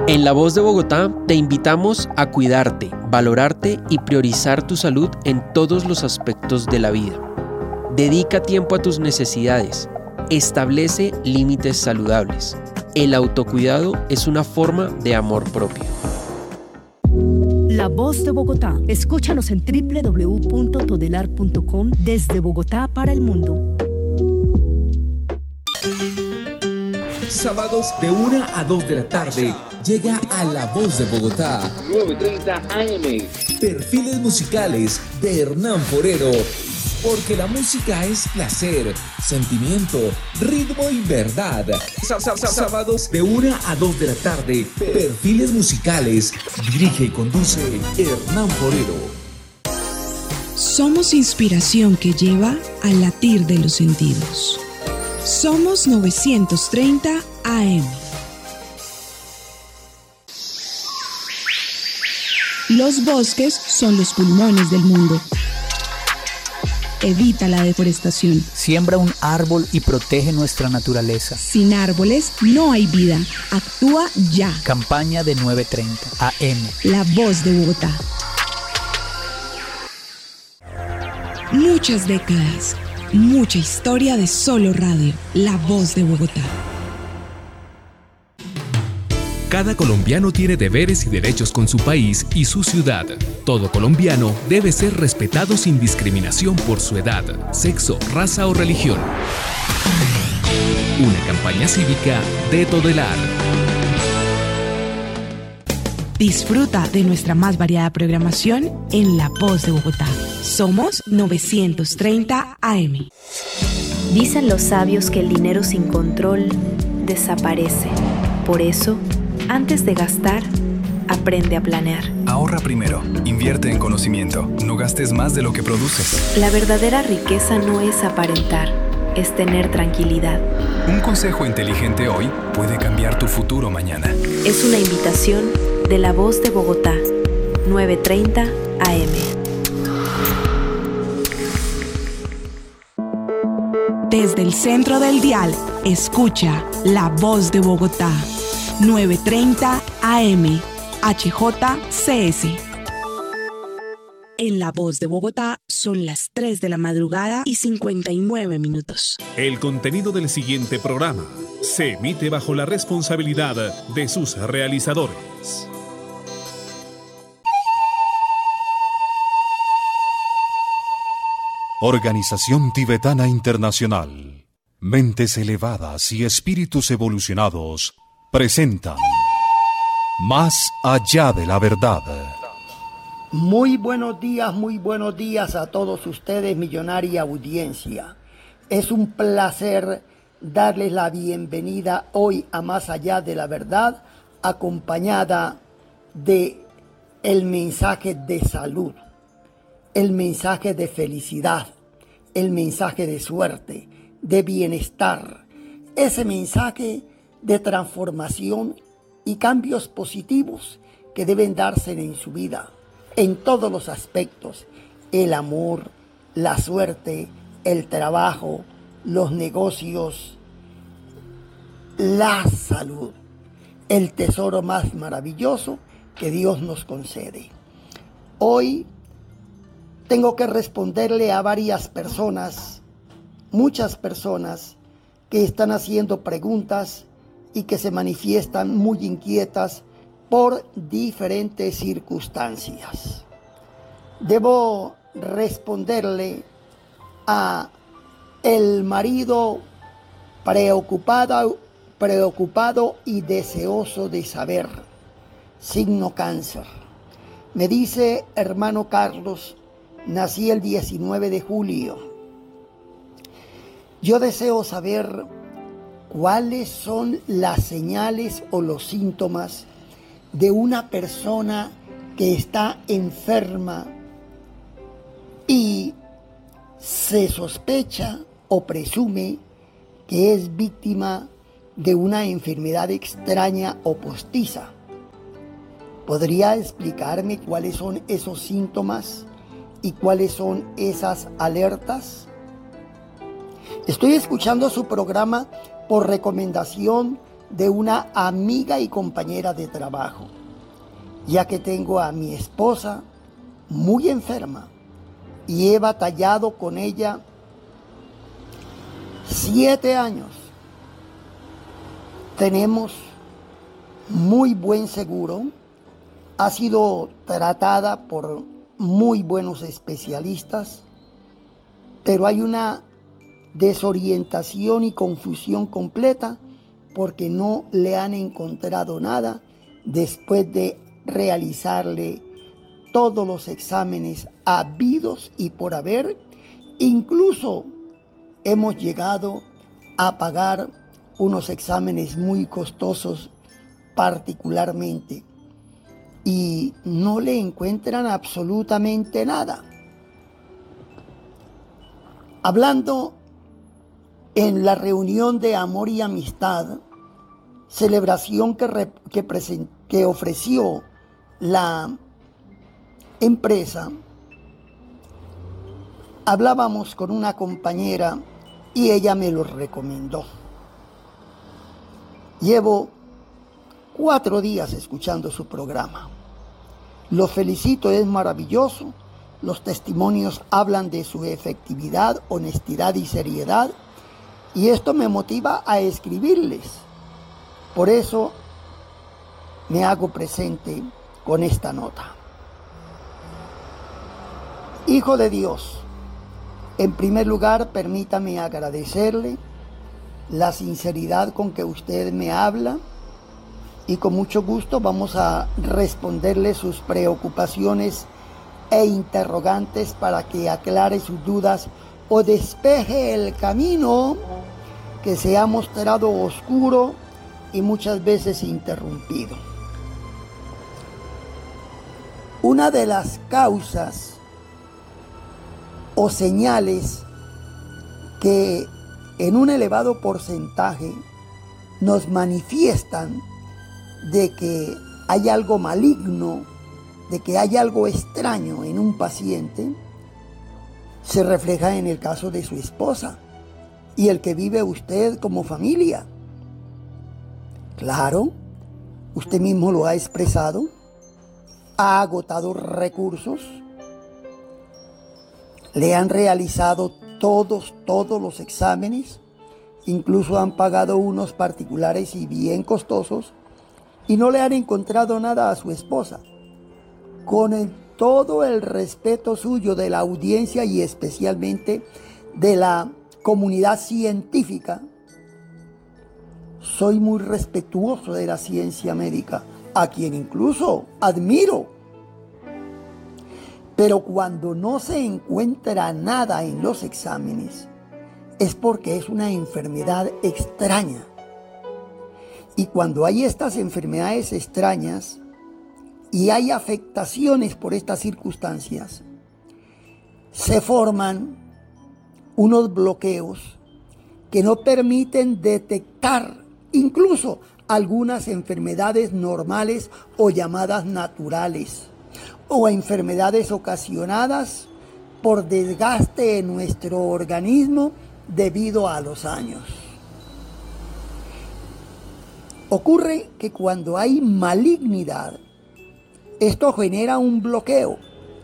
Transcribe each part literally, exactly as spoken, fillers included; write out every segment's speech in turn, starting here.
En La Voz de Bogotá te invitamos a cuidarte, valorarte y priorizar tu salud en todos los aspectos de la vida. Dedica tiempo a tus necesidades. Establece límites saludables. El autocuidado es una forma de amor propio. La Voz de Bogotá. Escúchanos en doble u doble u doble u punto todelar punto com desde Bogotá para el mundo. Sábados de una a dos de la tarde llega a La Voz de Bogotá. nueve treinta A M. Perfiles musicales de Hernán Forero. Porque la música es placer, sentimiento, ritmo y verdad. Sábados de una a dos de la tarde. Perfiles musicales. Dirige y conduce Hernán Forero. Somos inspiración que lleva al latir de los sentidos. Somos novecientos treinta A M. Los bosques son los pulmones del mundo. Evita la deforestación. Siembra un árbol y protege nuestra naturaleza. Sin árboles no hay vida. Actúa ya. Campaña de nueve treinta A M. La Voz de Bogotá. Muchas décadas, mucha historia de solo radio. La Voz de Bogotá. Cada colombiano tiene deberes y derechos con su país y su ciudad. Todo colombiano debe ser respetado sin discriminación por su edad, sexo, raza o religión. Una campaña cívica de Todelar. Disfruta de nuestra más variada programación en La Voz de Bogotá. Somos novecientos treinta A M. Dicen los sabios que el dinero sin control desaparece. Por eso, antes de gastar, aprende a planear. Ahorra primero, invierte en conocimiento, no gastes más de lo que produces. La verdadera riqueza no es aparentar, es tener tranquilidad. Un consejo inteligente hoy puede cambiar tu futuro mañana. Es una invitación de La Voz de Bogotá, nueve treinta A M. Desde el centro del dial, escucha La Voz de Bogotá, nueve treinta A M, H J C S. En La Voz de Bogotá son las tres de la madrugada y cincuenta y nueve minutos. El contenido del siguiente programa se emite bajo la responsabilidad de sus realizadores. Organización Tibetana Internacional. Mentes elevadas y espíritus evolucionados presentan Más allá de la verdad. Muy buenos días, muy buenos días a todos ustedes, millonaria audiencia. Es un placer darles la bienvenida hoy a Más allá de la verdad, acompañada de el mensaje de salud, el mensaje de felicidad, el mensaje de suerte, de bienestar, ese mensaje de transformación y cambios positivos que deben darse en su vida, en todos los aspectos: el amor, la suerte, el trabajo, los negocios, la salud, el tesoro más maravilloso que Dios nos concede. Hoy tengo que responderle a varias personas, muchas personas que están haciendo preguntas y que se manifiestan muy inquietas por diferentes circunstancias. Debo responderle a el marido preocupado, preocupado y deseoso de saber, signo cáncer. Me dice: hermano Carlos, nací el diecinueve de julio. Yo deseo saber cuáles son las señales o los síntomas de una persona que está enferma y se sospecha o presume que es víctima de una enfermedad extraña o postiza. ¿Podría explicarme cuáles son esos síntomas y cuáles son esas alertas? Estoy escuchando su programa por recomendación de una amiga y compañera de trabajo, ya que tengo a mi esposa muy enferma y he batallado con ella siete años. Tenemos muy buen seguro, ha sido tratada por muy buenos especialistas, pero hay una desorientación y confusión completa porque no le han encontrado nada después de realizarle todos los exámenes habidos y por haber. Incluso hemos llegado a pagar unos exámenes muy costosos particularmente y no le encuentran absolutamente nada. Hablando en la reunión de amor y amistad, celebración que, re, que, present, que ofreció la empresa, hablábamos con una compañera y ella me lo recomendó. Llevo cuatro días escuchando su programa. Lo felicito, es maravilloso. Los testimonios hablan de su efectividad, honestidad y seriedad. Y esto me motiva a escribirles. Por eso me hago presente con esta nota. Hijo de Dios, en primer lugar, permítame agradecerle la sinceridad con que usted me habla y con mucho gusto vamos a responderle sus preocupaciones e interrogantes para que aclare sus dudas o despeje el camino que se ha mostrado oscuro y muchas veces interrumpido. Una de las causas o señales que en un elevado porcentaje nos manifiestan de que hay algo maligno, de que hay algo extraño en un paciente, se refleja en el caso de su esposa y el que vive usted como familia. Claro, usted mismo lo ha expresado, ha agotado recursos, le han realizado todos, todos los exámenes, incluso han pagado unos particulares y bien costosos y no le han encontrado nada a su esposa. Con el, todo el respeto suyo de la audiencia y especialmente de la comunidad científica, soy muy respetuoso de la ciencia médica, a quien incluso admiro. Pero cuando no se encuentra nada en los exámenes, es porque es una enfermedad extraña. Y cuando hay estas enfermedades extrañas y hay afectaciones por estas circunstancias, se forman unos bloqueos que no permiten detectar incluso algunas enfermedades normales o llamadas naturales, o enfermedades ocasionadas por desgaste en nuestro organismo debido a los años. Ocurre que cuando hay malignidad, esto genera un bloqueo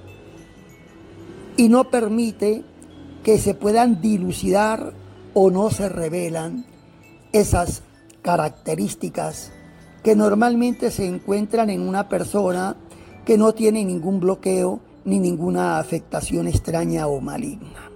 y no permite que se puedan dilucidar o no se revelan esas características que normalmente se encuentran en una persona que no tiene ningún bloqueo ni ninguna afectación extraña o maligna.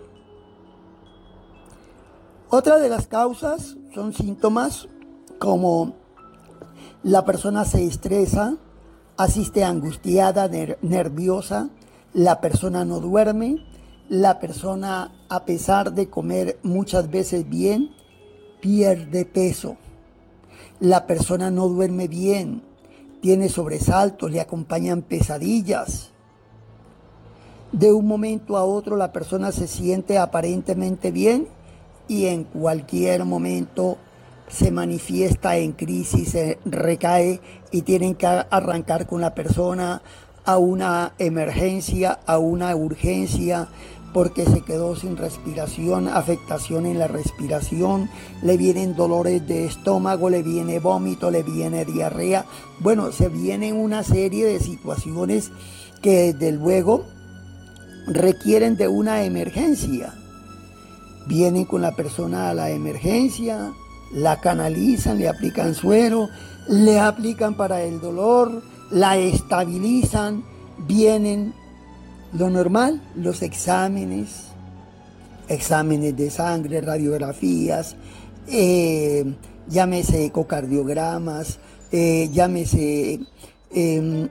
Otra de las causas son síntomas como la persona se estresa, asiste angustiada, ner- nerviosa, la persona no duerme, la persona, a pesar de comer muchas veces bien, pierde peso. La persona no duerme bien, tiene sobresaltos, le acompañan pesadillas. De un momento a otro la persona se siente aparentemente bien y en cualquier momento se manifiesta en crisis, se recae y tienen que arrancar con la persona a una emergencia, a una urgencia, porque se quedó sin respiración, afectación en la respiración, le vienen dolores de estómago, le viene vómito, le viene diarrea. Bueno, se vienen una serie de situaciones que desde luego requieren de una emergencia. Vienen con la persona a la emergencia, la canalizan, le aplican suero, le aplican para el dolor, la estabilizan, vienen lo normal, los exámenes, exámenes de sangre, radiografías, eh, llámese ecocardiogramas, eh, llámese eh,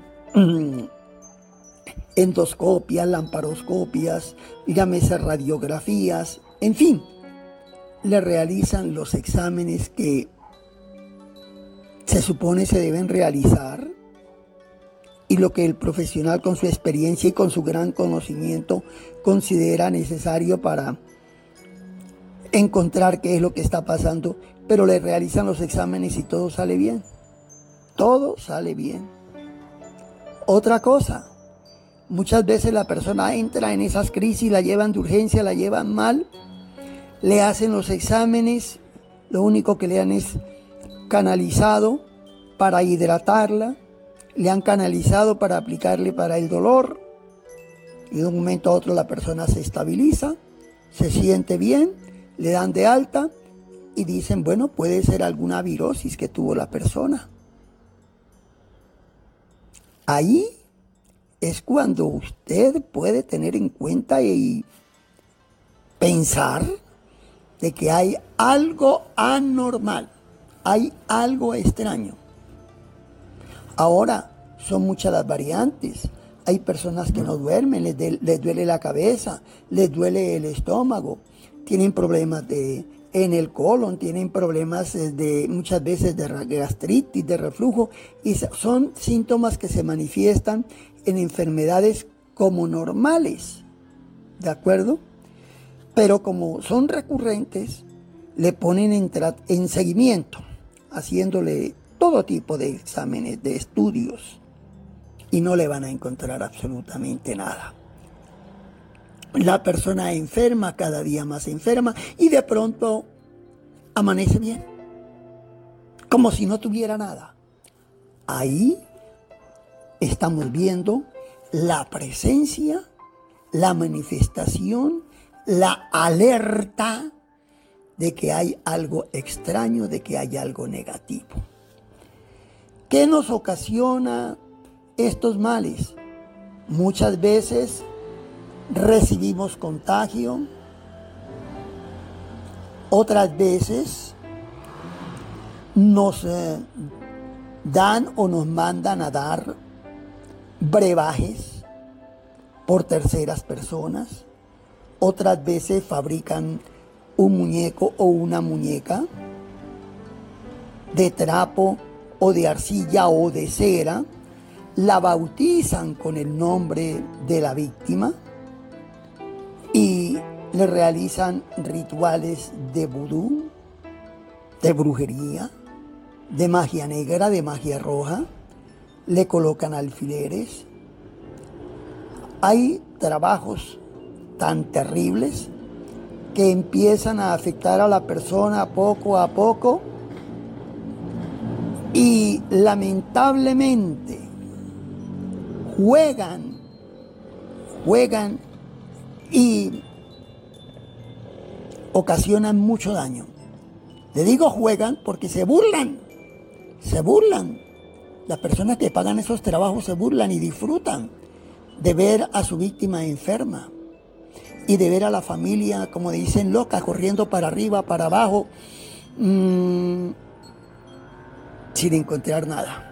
endoscopias, lamparoscopias, llámese radiografías, en fin, le realizan los exámenes que se supone se deben realizar y lo que el profesional con su experiencia y con su gran conocimiento considera necesario para encontrar qué es lo que está pasando, pero le realizan los exámenes y todo sale bien. Todo sale bien. Otra cosa, muchas veces la persona entra en esas crisis, la llevan de urgencia, la llevan mal, le hacen los exámenes, lo único que le han es canalizado para hidratarla, le han canalizado para aplicarle para el dolor y de un momento a otro la persona se estabiliza, se siente bien, le dan de alta y dicen, bueno, puede ser alguna virosis que tuvo la persona. Ahí es cuando usted puede tener en cuenta y pensar de que hay algo anormal, hay algo extraño. Ahora, son muchas las variantes. Hay personas que no duermen, les, de, les duele la cabeza, les duele el estómago, tienen problemas de, en el colon, tienen problemas de, muchas veces de gastritis, de reflujo, y son síntomas que se manifiestan en enfermedades como normales, ¿de acuerdo? Pero como son recurrentes, le ponen en, en seguimiento, haciéndole todo tipo de exámenes, de estudios, y no le van a encontrar absolutamente nada. La persona enferma, cada día más enferma, y de pronto amanece bien, como si no tuviera nada. Ahí estamos viendo la presencia, la manifestación, la alerta de que hay algo extraño, de que hay algo negativo. ¿Qué nos ocasiona estos males? Muchas veces recibimos contagio, otras veces nos eh, dan o nos mandan a dar brebajes por terceras personas, otras veces fabrican un muñeco o una muñeca de trapo o de arcilla o de cera, la bautizan con el nombre de la víctima y le realizan rituales de vudú, de brujería, de magia negra, de magia roja, le colocan alfileres. Hay trabajos tan terribles que empiezan a afectar a la persona poco a poco y lamentablemente juegan, juegan y ocasionan mucho daño. Le digo juegan porque se burlan, se burlan. Las personas que pagan esos trabajos se burlan y disfrutan de ver a su víctima enferma y de ver a la familia, como dicen, loca, corriendo para arriba, para abajo, mmm, sin encontrar nada.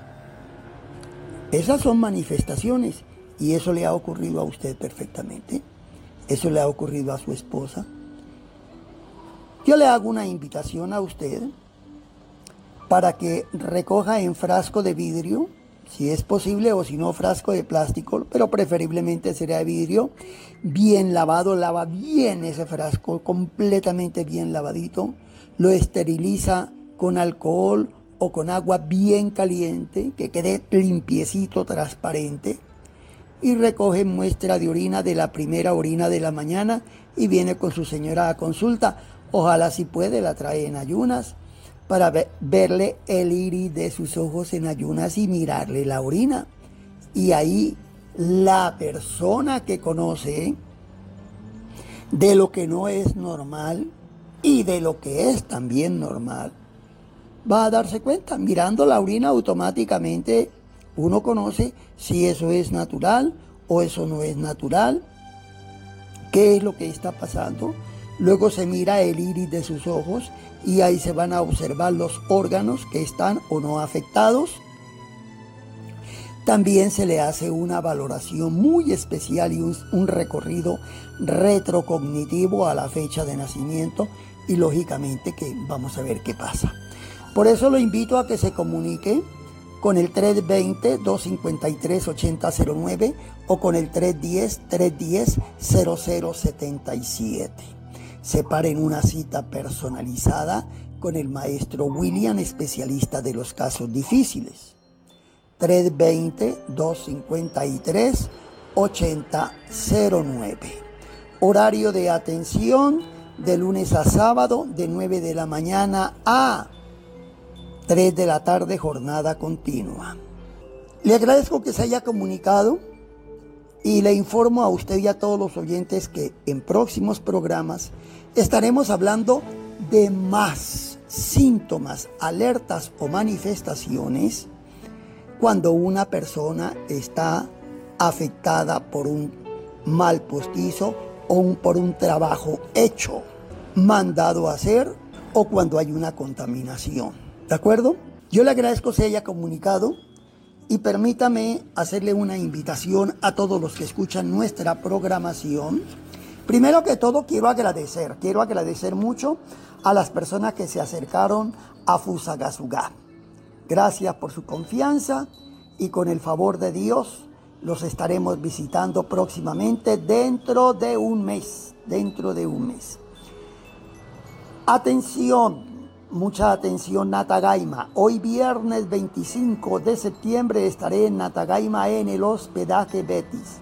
Esas son manifestaciones y eso le ha ocurrido a usted perfectamente. Eso le ha ocurrido a su esposa. Yo le hago una invitación a usted para que recoja en frasco de vidrio, si es posible, o si no, frasco de plástico, pero preferiblemente será de vidrio, bien lavado, lava bien ese frasco, completamente bien lavadito, lo esteriliza con alcohol o con agua bien caliente, que quede limpiecito, transparente, y recoge muestra de orina de la primera orina de la mañana y viene con su señora a consulta. Ojalá si puede la trae en ayunas para ver, verle el iris de sus ojos en ayunas y mirarle la orina. Y ahí la persona que conoce de lo que no es normal y de lo que es también normal, va a darse cuenta. Mirando la orina automáticamente uno conoce si eso es natural o eso no es natural, qué es lo que está pasando. Luego se mira el iris de sus ojos y ahí se van a observar los órganos que están o no afectados. También se le hace una valoración muy especial y un, un recorrido retrocognitivo a la fecha de nacimiento y lógicamente que vamos a ver qué pasa. Por eso lo invito a que se comunique con el tres dos cero, dos cinco tres, ocho cero cero nueve o con el tres uno cero, tres uno cero, cero cero siete siete. Separen una cita personalizada con el maestro William, especialista de los casos difíciles. tres dos cero, dos cinco tres, ocho cero cero nueve. Horario de atención de lunes a sábado de nueve de la mañana a tres de la tarde, jornada continua. Le agradezco que se haya comunicado y le informo a usted y a todos los oyentes que en próximos programas estaremos hablando de más síntomas, alertas o manifestaciones cuando una persona está afectada por un mal postizo o un, por un trabajo hecho, mandado a hacer, o cuando hay una contaminación. ¿De acuerdo? Yo le agradezco que se haya comunicado y permítame hacerle una invitación a todos los que escuchan nuestra programación. Primero que todo quiero agradecer, quiero agradecer mucho a las personas que se acercaron a Fusagasugá. Gracias por su confianza y con el favor de Dios los estaremos visitando próximamente dentro de un mes, dentro de un mes. Atención, mucha atención Natagaima. Hoy viernes veinticinco de septiembre estaré en Natagaima en el hospedaje Betis.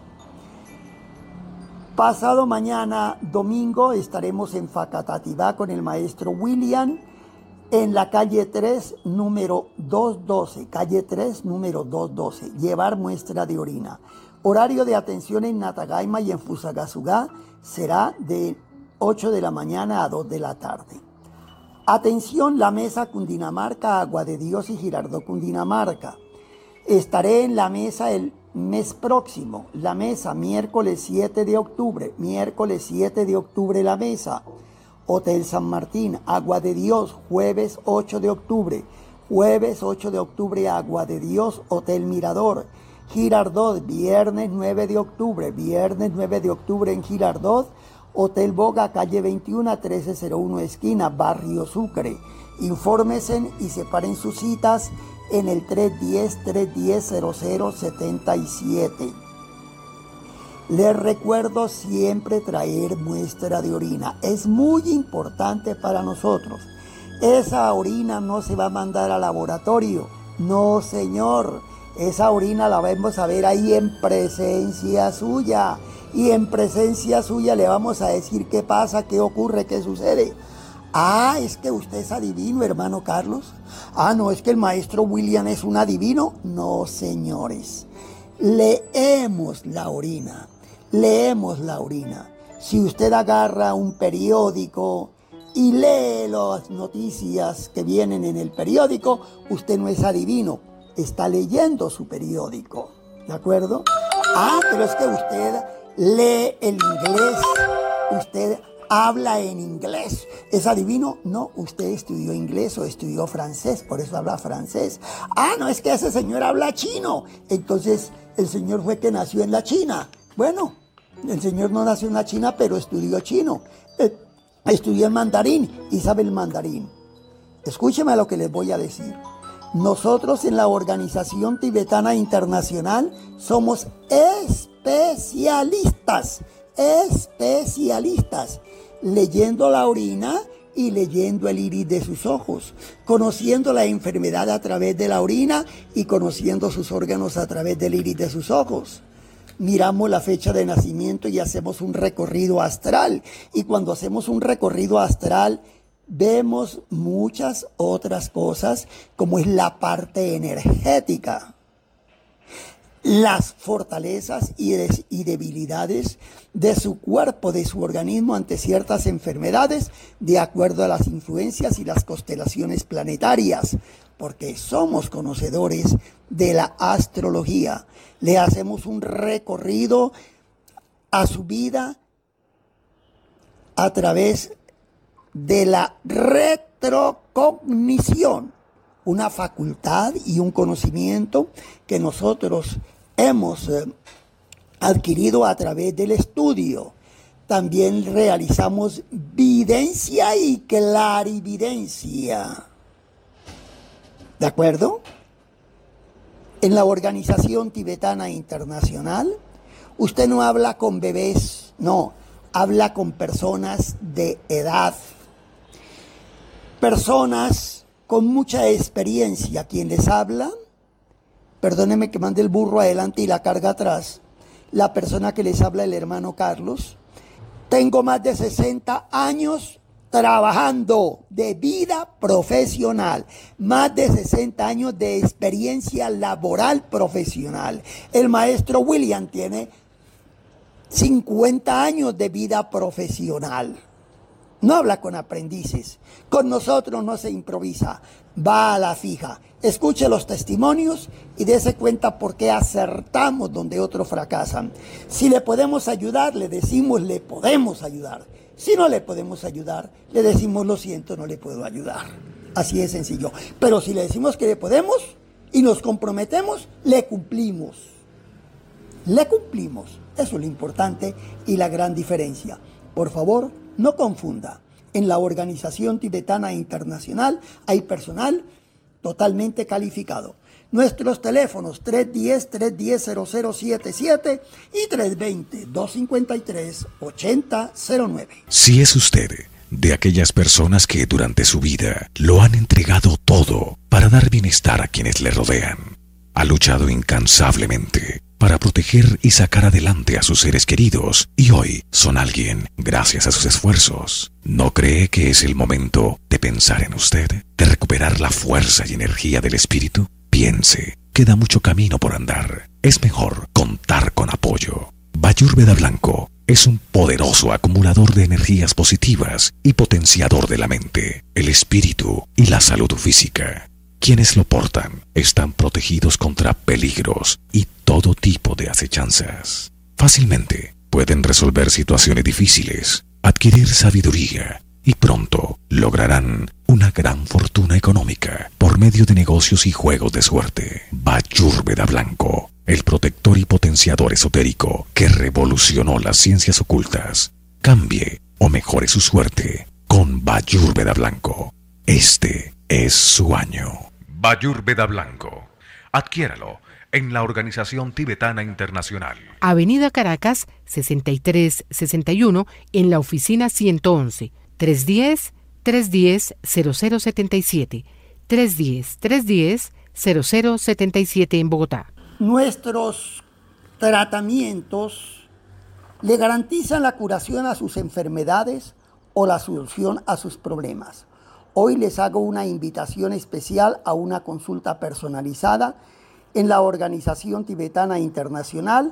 Pasado mañana domingo estaremos en Facatativá con el maestro William en la calle tres, número doscientos doce, calle tres, número doscientos doce, llevar muestra de orina. Horario de atención en Natagaima y en Fusagasugá será de ocho de la mañana a dos de la tarde. Atención, la mesa Cundinamarca, Agua de Dios y Girardot Cundinamarca. Estaré en la mesa el mes próximo, la mesa miércoles siete de octubre, miércoles siete de octubre la mesa. Hotel San Martín, Agua de Dios, jueves ocho de octubre, jueves ocho de octubre, Agua de Dios, Hotel Mirador. Girardot, viernes nueve de octubre, viernes nueve de octubre en Girardot, Hotel Boga, calle veintiuno, trece cero uno esquina, Barrio Sucre. Infórmense y separen sus citas en el tres uno cero, tres uno cero, cero cero siete siete. Les recuerdo siempre traer muestra de orina. Es muy importante para nosotros. Esa orina no se va a mandar al laboratorio. No, señor. Esa orina la vamos a ver ahí en presencia suya. Y en presencia suya le vamos a decir qué pasa, qué ocurre, qué sucede. Ah, es que usted es adivino, hermano Carlos. Ah, no, es que el maestro William es un adivino. No, señores. Leemos la orina. Leemos la orina. Si usted agarra un periódico y lee las noticias que vienen en el periódico, usted no es adivino, está leyendo su periódico. ¿De acuerdo? Ah, pero es que usted lee el inglés, usted habla en inglés. ¿Es adivino? No, usted estudió inglés o estudió francés, por eso habla francés. Ah, no, es que ese señor habla chino. Entonces, el señor fue que nació en la China. Bueno, el señor no nació en la China, pero estudió chino. Eh, estudió el mandarín y sabe el mandarín. Escúcheme lo que les voy a decir. Nosotros en la Organización Tibetana Internacional somos especialistas, especialistas, leyendo la orina y leyendo el iris de sus ojos, conociendo la enfermedad a través de la orina y conociendo sus órganos a través del iris de sus ojos. miramos la fecha de nacimiento y hacemos un recorrido astral. Y cuando hacemos un recorrido astral, vemos muchas otras cosas, como es la parte energética, las fortalezas y, des- y debilidades de su cuerpo, de su organismo ante ciertas enfermedades, de acuerdo a las influencias y las constelaciones planetarias, porque somos conocedores de la astrología. Le hacemos un recorrido a su vida a través de la retrocognición, una facultad y un conocimiento que nosotros hemos eh, adquirido a través del estudio. También realizamos videncia y clarividencia. ¿De acuerdo? En la Organización Tibetana Internacional, usted no habla con bebés, no, habla con personas de edad, personas con mucha experiencia. Quien les habla, perdónenme que mande el burro adelante y la carga atrás, la persona que les habla, el hermano Carlos. Tengo más de sesenta años trabajando de vida profesional, más de sesenta años de experiencia laboral profesional. El maestro William tiene cincuenta años de vida profesional. No habla con aprendices. Con nosotros no se improvisa. Va a la fija. Escuche los testimonios y dése cuenta por qué acertamos donde otros fracasan. Si le podemos ayudar, le decimos le podemos ayudar. Si no le podemos ayudar, le decimos lo siento, no le puedo ayudar. Así de sencillo. Pero si le decimos que le podemos y nos comprometemos, le cumplimos. Le cumplimos. Eso es lo importante y la gran diferencia. Por favor, no confunda. En la Organización Tibetana Internacional hay personal totalmente calificado. Nuestros teléfonos tres uno cero, tres uno cero, cero cero siete siete y tres dos cero, dos cinco tres, ocho cero cero nueve. Si es usted de aquellas personas que durante su vida lo han entregado todo para dar bienestar a quienes le rodean, ha luchado incansablemente para proteger y sacar adelante a sus seres queridos, y hoy son alguien gracias a sus esfuerzos, ¿no cree que es el momento de pensar en usted, de recuperar la fuerza y energía del espíritu? Piense, queda mucho camino por andar. Es mejor contar con apoyo. Vayurveda Blanco es un poderoso acumulador de energías positivas y potenciador de la mente, el espíritu y la salud física. Quienes lo portan están protegidos contra peligros y todo tipo de acechanzas. Fácilmente pueden resolver situaciones difíciles, adquirir sabiduría y pronto lograrán una gran fortuna económica por medio de negocios y juegos de suerte. Vayurveda Blanco, el protector y potenciador esotérico que revolucionó las ciencias ocultas. Cambie o mejore su suerte con Vayurveda Blanco. Este es su año. Vayurveda Blanco. Adquiéralo en la Organización Tibetana Internacional. Avenida Caracas, sesenta y tres sesenta y uno, en la oficina ciento once. tres uno cero, tres uno cero, cero cero siete siete. tres uno cero, tres uno cero, cero cero siete siete en Bogotá. Nuestros tratamientos le garantizan la curación a sus enfermedades o la solución a sus problemas. Hoy les hago una invitación especial a una consulta personalizada en la Organización Tibetana Internacional,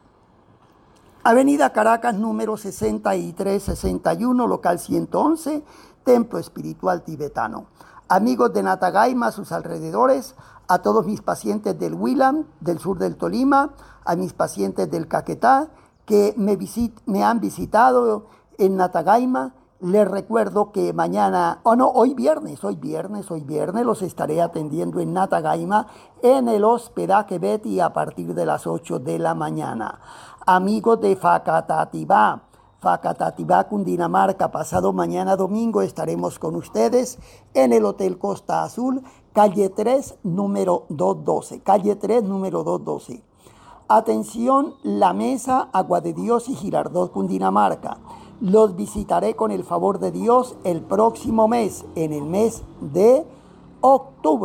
Avenida Caracas, número sesenta y tres sesenta y uno, local ciento once, Templo Espiritual Tibetano. Amigos de Natagaima, sus alrededores, a todos mis pacientes del Huilam, del sur del Tolima, a mis pacientes del Caquetá, que me, visit, me han visitado en Natagaima. Les recuerdo que mañana, o oh no, hoy viernes, hoy viernes, hoy viernes los estaré atendiendo en Natagaima, en el hospedaje Betty a partir de las ocho de la mañana. Amigos de Facatativá, Facatativá, Cundinamarca, pasado mañana domingo estaremos con ustedes en el Hotel Costa Azul, calle tres, número doscientos doce, calle tres, número doscientos doce. Atención, La Mesa, Agua de Dios y Girardot, Cundinamarca. Los visitaré con el favor de Dios el próximo mes, en el mes de octubre.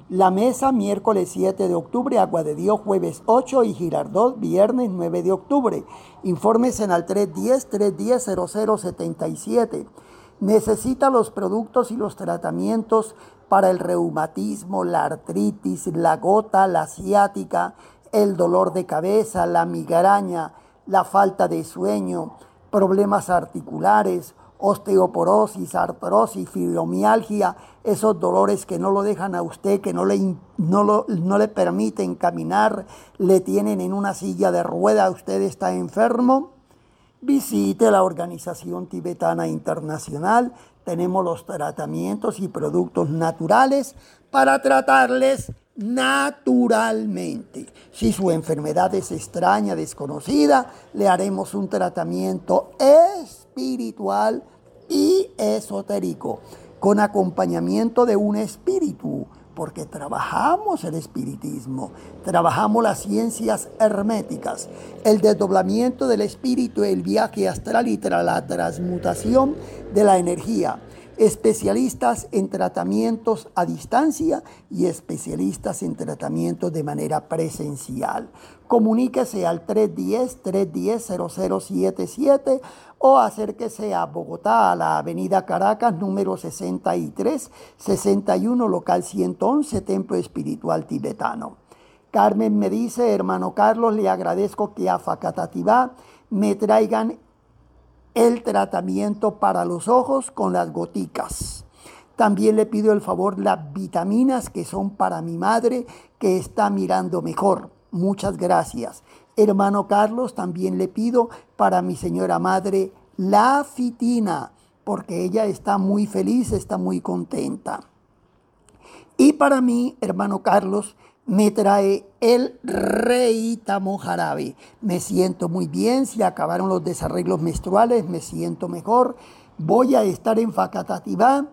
La Mesa, miércoles siete de octubre, Agua de Dios, jueves ocho y Girardot, viernes nueve de octubre. Informes en al tres uno cero, tres uno cero, cero cero siete siete. Necesita los productos y los tratamientos para el reumatismo, la artritis, la gota, la ciática, el dolor de cabeza, la migraña, la falta de sueño, problemas articulares, osteoporosis, artrosis, fibromialgia, esos dolores que no lo dejan a usted, que no le, no lo, no le permiten caminar, le tienen en una silla de rueda, usted está enfermo, visite la Organización Tibetana Internacional. Tenemos los tratamientos y productos naturales para tratarles naturalmente. Si su enfermedad es extraña, desconocida, le haremos un tratamiento espiritual y esotérico, con acompañamiento de un espíritu, porque trabajamos el espiritismo, trabajamos las ciencias herméticas, el desdoblamiento del espíritu, el viaje astral y la transmutación de la energía. Especialistas en tratamientos a distancia y especialistas en tratamientos de manera presencial. Comuníquese al tres uno cero, tres uno cero, cero cero siete siete o acérquese a Bogotá, a la avenida Caracas, número sesenta y tres, sesenta y uno, local ciento once, Templo Espiritual Tibetano. Carmen me dice, hermano Carlos, le agradezco que a Facatativá me traigan el tratamiento para los ojos con las goticas. También le pido el favor las vitaminas que son para mi madre que está mirando mejor. Muchas gracias. Hermano Carlos, también le pido para mi señora madre la fitina, porque ella está muy feliz, está muy contenta. Y para mí, hermano Carlos, me trae el Reítamo jarabe. Me siento muy bien, se acabaron los desarreglos menstruales, me siento mejor. Voy a estar en Facatativá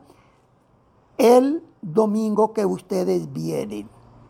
el domingo que ustedes vienen.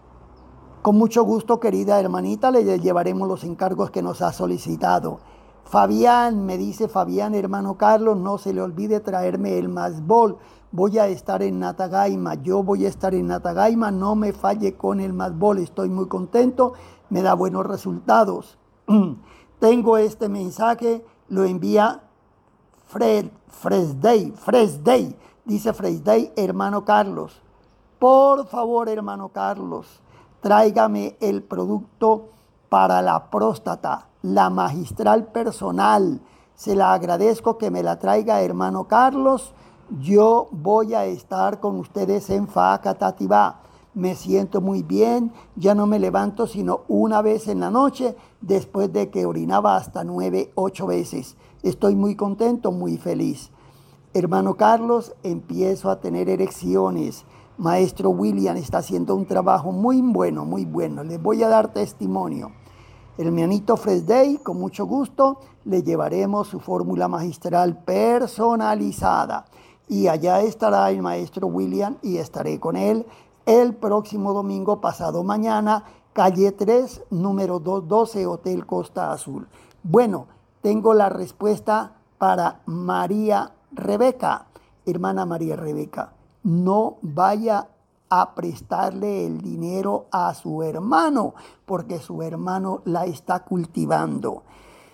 Con mucho gusto, querida hermanita, le llevaremos los encargos que nos ha solicitado. Fabián, me dice Fabián, hermano Carlos, no se le olvide traerme el Masbol. Voy a estar en Natagaima, yo voy a estar en Natagaima, no me falle con el Masbol, estoy muy contento, me da buenos resultados. Tengo este mensaje, lo envía Fred, Fresday, Fresday, dice Fresday, hermano Carlos. Por favor, hermano Carlos, tráigame el producto para la próstata, la magistral personal. Se la agradezco que me la traiga, hermano Carlos. Yo voy a estar con ustedes en Facatativá. Me siento muy bien, ya no me levanto sino una vez en la noche, después de que orinaba hasta nueve, ocho veces. Estoy muy contento, muy feliz. Hermano Carlos, empiezo a tener erecciones. Maestro William está haciendo un trabajo muy bueno, muy bueno. Les voy a dar testimonio. El hermanito Fresday, con mucho gusto, le llevaremos su fórmula magistral personalizada. Y allá estará el maestro William y estaré con él el próximo domingo pasado mañana, calle tres, número doscientos doce, Hotel Costa Azul. Bueno, tengo la respuesta para María Rebeca. Hermana María Rebeca, no vaya a prestarle el dinero a su hermano, porque su hermano la está cultivando.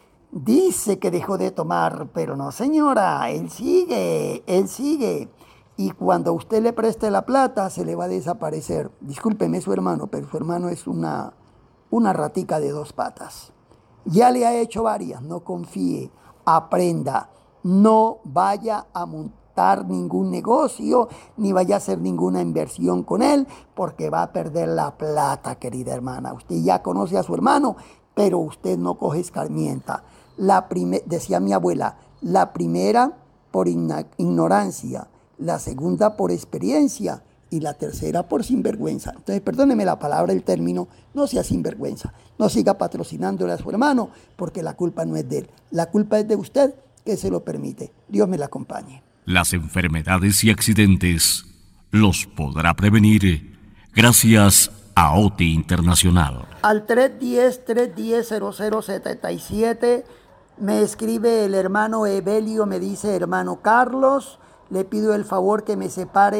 Dice que dejó de tomar, pero no, señora, él sigue, él sigue. Y cuando usted le preste la plata, se le va a desaparecer. Discúlpeme su hermano, pero su hermano es una, una ratica de dos patas. Ya le ha hecho varias, no confíe, aprenda, no vaya a montar ningún negocio, ni vaya a hacer ninguna inversión con él, porque va a perder la plata, querida hermana. Usted ya conoce a su hermano, pero usted no coge escarmienta. La prime- decía mi abuela, la primera por ign- ignorancia, la segunda por experiencia y la tercera por sinvergüenza. Entonces, perdóneme la palabra, el término, no sea sinvergüenza. No siga patrocinándole a su hermano, porque la culpa no es de él. La culpa es de usted, que se lo permite. Dios me la acompañe. Las enfermedades y accidentes los podrá prevenir gracias a O T I Internacional. Al tres uno cero, tres uno cero, cero cero siete siete me escribe el hermano Evelio, me dice, hermano Carlos, le pido el favor que me separe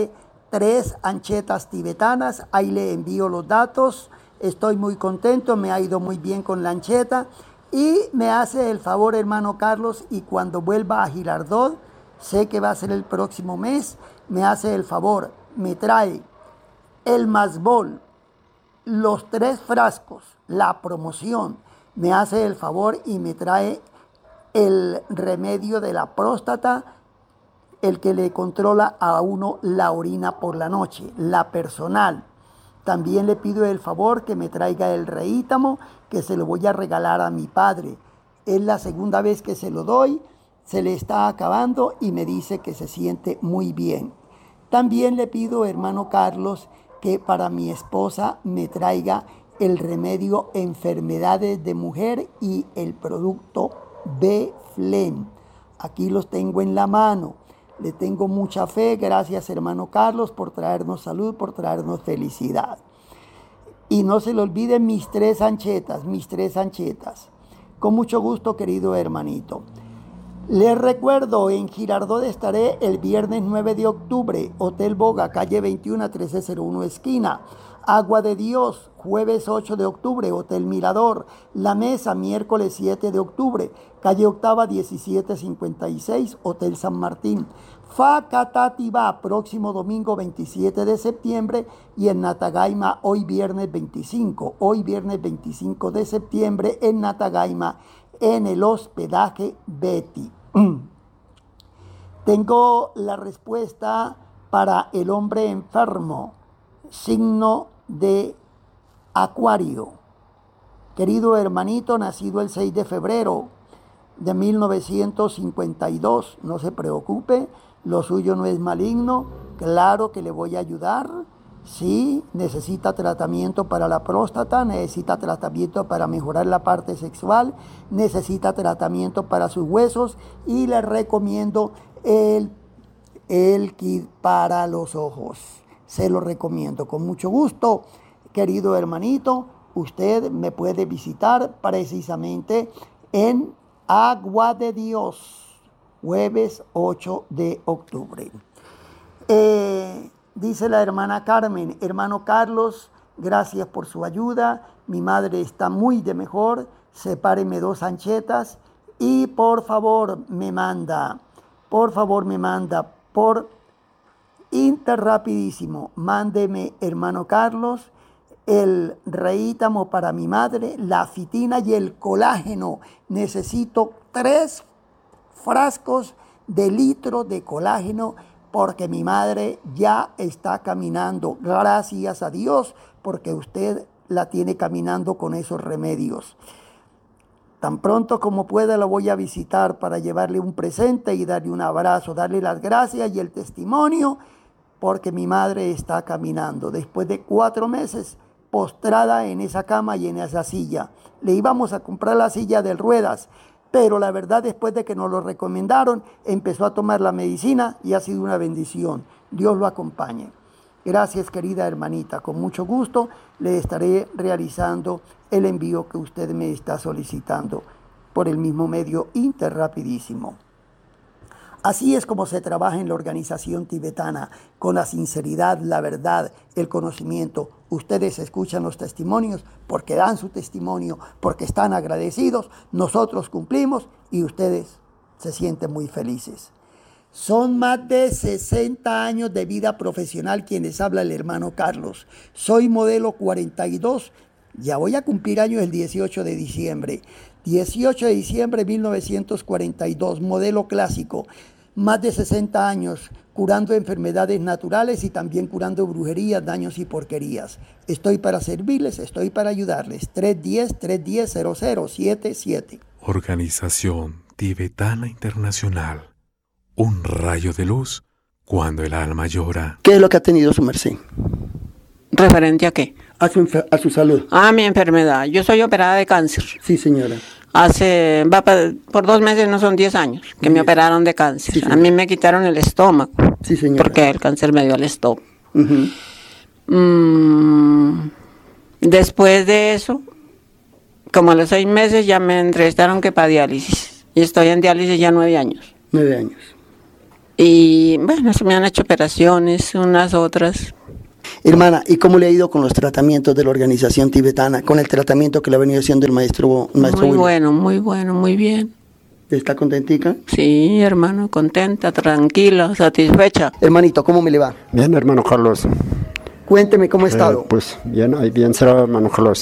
tres anchetas tibetanas, ahí le envío los datos, estoy muy contento, me ha ido muy bien con la ancheta y me hace el favor, hermano Carlos, y cuando vuelva a Girardot, sé que va a ser el próximo mes, me hace el favor, me trae el masbol, los tres frascos, la promoción, me hace el favor y me trae el remedio de la próstata, el que le controla a uno la orina por la noche, la personal. También le pido el favor que me traiga el reítamo, que se lo voy a regalar a mi padre. Es la segunda vez que se lo doy, se le está acabando y me dice que se siente muy bien. También le pido, hermano Carlos, que para mi esposa me traiga el remedio enfermedades de mujer y el producto B-Flem. Aquí los tengo en la mano. Le tengo mucha fe. Gracias, hermano Carlos, por traernos salud, por traernos felicidad. Y no se le olviden mis tres anchetas, mis tres anchetas. Con mucho gusto, querido hermanito. Les recuerdo, en Girardot estaré el viernes nueve de octubre, Hotel Boga, calle veintiuno, trece cero uno esquina. Agua de Dios, jueves ocho de octubre, Hotel Mirador. La Mesa, miércoles siete de octubre, calle Octava, diecisiete cincuenta y seis, Hotel San Martín. Facatativá, próximo domingo veintisiete de septiembre, y en Natagaima, hoy viernes veinticinco, hoy viernes veinticinco de septiembre, en Natagaima, en el hospedaje Betty. Tengo la respuesta para el hombre enfermo, signo de Acuario. Querido hermanito, nacido el seis de febrero de mil novecientos cincuenta y dos, no se preocupe, lo suyo no es maligno, claro que le voy a ayudar. Sí, necesita tratamiento para la próstata, necesita tratamiento para mejorar la parte sexual, necesita tratamiento para sus huesos y le recomiendo el, el kit para los ojos. Se lo recomiendo con mucho gusto, querido hermanito. Usted me puede visitar precisamente en Agua de Dios, jueves ocho de octubre. Eh... Dice la hermana Carmen, hermano Carlos, gracias por su ayuda. Mi madre está muy de mejor. Sepáreme dos anchetas y por favor me manda, por favor me manda por Inter rapidísimo. Mándeme, hermano Carlos, el reítamo para mi madre, la fitina y el colágeno. Necesito tres frascos de litro de colágeno, porque mi madre ya está caminando, gracias a Dios, porque usted la tiene caminando con esos remedios. Tan pronto como pueda la voy a visitar para llevarle un presente y darle un abrazo, darle las gracias y el testimonio, porque mi madre está caminando. Después de cuatro meses postrada en esa cama y en esa silla. Le íbamos a comprar la silla de ruedas, pero la verdad, después de que nos lo recomendaron, empezó a tomar la medicina y ha sido una bendición. Dios lo acompañe. Gracias, querida hermanita. Con mucho gusto le estaré realizando el envío que usted me está solicitando por el mismo medio Inter rapidísimo. Así es como se trabaja en la organización tibetana, con la sinceridad, la verdad, el conocimiento. Ustedes escuchan los testimonios porque dan su testimonio, porque están agradecidos. Nosotros cumplimos y ustedes se sienten muy felices. Son más de sesenta años de vida profesional quienes habla el hermano Carlos. Soy modelo cuarenta y dos, ya voy a cumplir años el dieciocho de diciembre. dieciocho de diciembre de mil novecientos cuarenta y dos, modelo clásico. Más de sesenta años curando enfermedades naturales y también curando brujerías, daños y porquerías. Estoy para servirles, estoy para ayudarles. tres uno cero, tres uno cero, cero cero siete siete. Organización Tibetana Internacional. Un rayo de luz cuando el alma llora. ¿Qué es lo que ha tenido su merced? ¿Referente a qué? A su, a su salud. Ah, mi enfermedad. Yo soy operada de cáncer. Sí, señora. Hace, va pa, por dos meses, no son diez años, que sí. Me operaron de cáncer. Sí, a mí me quitaron el estómago. Sí, señora. Porque el cáncer me dio el estómago. Uh-huh. mm, después de eso, como a los seis meses, ya me entrevistaron que para diálisis. Y estoy en diálisis ya nueve años. Nueve años. Y bueno, se me han hecho operaciones, unas otras. Hermana, ¿y cómo le ha ido con los tratamientos de la organización tibetana, con el tratamiento que le ha venido haciendo el maestro, el maestro Muy William? bueno, muy bueno, muy bien. ¿Está contentica? Sí, hermano, contenta, tranquila, satisfecha. Hermanito, ¿cómo me le va? Bien, hermano Carlos. Cuénteme cómo ha estado. Eh, pues bien, ahí bien será, hermano Carlos.